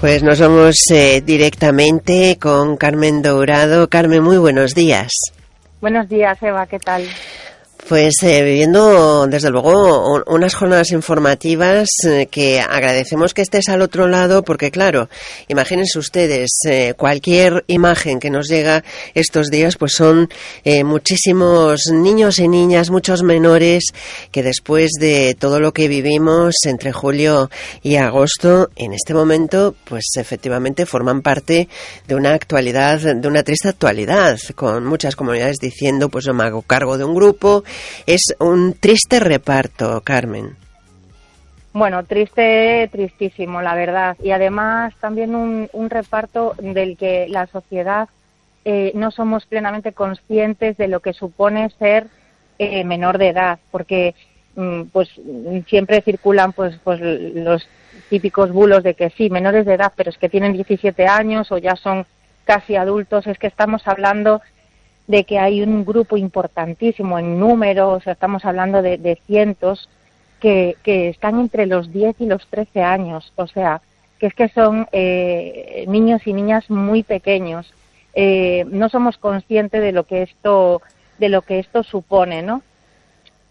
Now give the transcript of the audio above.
Pues nos vamos directamente con Carmen Dourado. Carmen, muy buenos días. Buenos días, Eva, ¿qué tal? Pues viviendo, desde luego, unas jornadas informativas que agradecemos que estés al otro lado, porque claro, imagínense ustedes, cualquier imagen que nos llega estos días, pues son muchísimos niños y niñas, muchos menores, que después de todo lo que vivimos entre julio y agosto, en este momento, pues efectivamente forman parte de una actualidad, de una triste actualidad, con muchas comunidades diciendo, pues yo me hago cargo de un grupo. Es un triste reparto, Carmen. Bueno, triste, tristísimo, la verdad. Y además también un reparto del que la sociedad no somos plenamente conscientes de lo que supone ser menor de edad, porque pues siempre circulan pues los típicos bulos de que sí, menores de edad, pero es que tienen 17 años o ya son casi adultos. Es que estamos hablando de que hay un grupo importantísimo en número, o sea, estamos hablando de cientos que están entre los 10 y los 13 años, o sea, que es que son niños y niñas muy pequeños. No somos conscientes de lo que esto supone, ¿no?